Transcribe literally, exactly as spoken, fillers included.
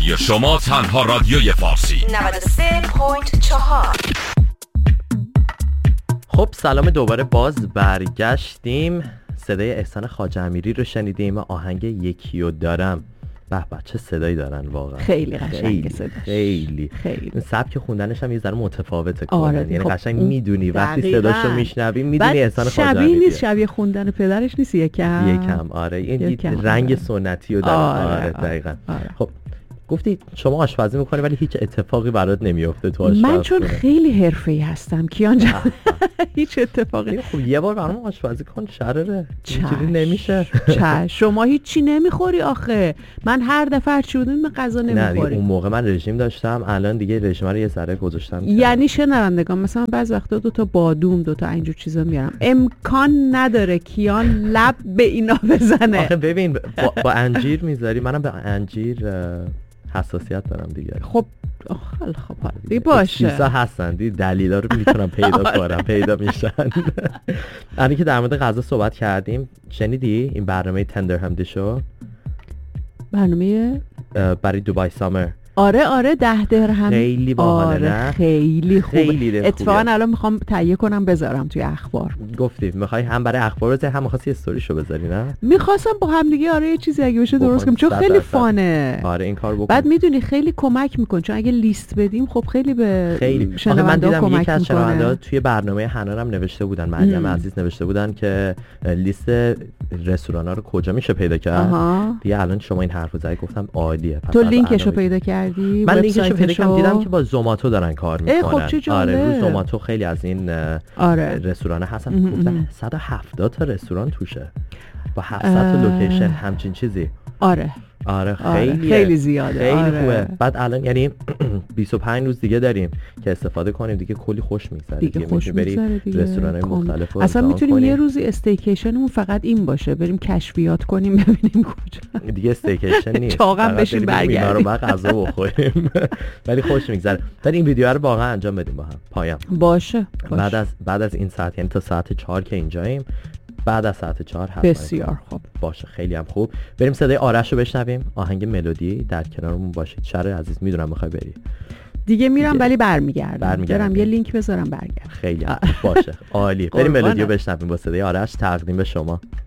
رادیو شما، تنها رادیوی فارسی. نود و سه ممیز چهار. خب سلام، دوباره باز برگشتیم. صدای احسان خواجه امیری رو شنیدیم. آهنگ یکیو دارم. به به چه صدایی دارن واقعا. خیلی قشنگه صداش. خیلی خیلی. این سبک خوندنش هم یه ذره متفاوته آره کنن. یعنی خب قشنگ میدونی وقتی صداشو میشنوی میدونی احسان خواجه شبیه امیری نیست، شبیه خوندن پدرش نیست یکم. یکم آره این یکم رنگ آره. سنتی رو داره. آره, آره, آره دقیقاً. آره. خب گفتی شما آشپزی میکنی ولی هیچ اتفاقی برات نمیفته تو آشپزی. من چون خیلی حرفه‌ای هستم کیان جان هیچ اتفاقی. خب یه بار برام آشپزی کن شراره. اینجوری نمیشه. چش شما هیچی نمیخوری آخه. من هر دفعه هر چی بودم من غذا نمیخوری. نه اون موقع من رژیم داشتم، الان دیگه رژیم رو یه ذره گذاشتم. یعنی شنوندگان مثلا بعض وقتا دو تا بادوم دو تا اینجور چیزا میارم، امکان نداره کیان لب به اینا بزنه. آخه ببین با, با انجیر میذاری، منم به انجیر حساسیت دارم دیگه. خب خیلی خب دیگه باشه. چیزا هستن دیگه، دلیلا رو میتونم پیدا کنم، پیدا میشن. الان که در مورد غذا صحبت کردیم، شنیدی این برنامه تندر هم دیشو؟ برنامه برای دوبای سامر. آره آره ده درهم. خیلی باحاله. آره نه خیلی خوبه. خیلی اتفاقا الان میخوام تهیه کنم بذارم توی اخبار. گفتی میخوای هم برای اخبار بذاری هم می‌خواستی استوریشو بذاری؟ نه میخواستم با هم دیگه آره یه چیزی اگه بشه درست کنم چون خیلی فانه. آره این کار بکن. بعد میدونی خیلی کمک میکنه چون اگه لیست بدیم خب خیلی به خیلی من دیدم یکی از شنوندا توی برنامه حنان هم نوشته بودن، مریم عزیز نوشته بودن که لیست رستورانا رو کجا میشه پیدا کرد. دیگه الان شما این حرفو زدی گفتم عالیه. تو لینکشو پیدا کردی؟ من لینکشو پیدا کردم، دیدم که با زوماتو دارن کار میکنن. خب چه جالب. آره رو زوماتو خیلی از این آره. رستورانا هستن. گفتم صد و هفتاد تا رستوران توشه با هفتصد تا لوکیشن همچین چیزی. آره آره خیلی آره. خیلی زیاده. خیلی آره. خوبه. بعد الان یعنی بیست و پنج روز دیگه داریم که استفاده کنیم دیگه. کلی خوش میگذره دیگه, دیگه خوش میگذره دیگه. رستوران‌های مختلف اصلا میتونیم یه روزی استیکیشنمون فقط این باشه، بریم کشفیات کنیم ببینیم کجا. دیگه استیکیشن نیست، چاقم بشیم برگردیم اینا رو بعد غذا بخوریم. ولی خوش میگذره. ولی این ویدیو رو واقعا انجام بدیم با هم پایم باشه, باشه. بعد از بعد از این ساعت یعنی تا ساعت چهار که اینجاییم، بعد از ساعت چهار حتما بسیار خوب باشه. خیلی هم خوب. بریم صدای آرش رو بشنویم، آهنگ ملودی. در کنارمون باشید. شر عزیز میدونم میخوای بری دیگه میرم دیگه. ولی برمیگردم برمیگردم برم یه لینک بذارم برگردم. خیلی هم باشه. عالی. بریم ملودی رو بشنویم با صدای آرش تقدیم به شما.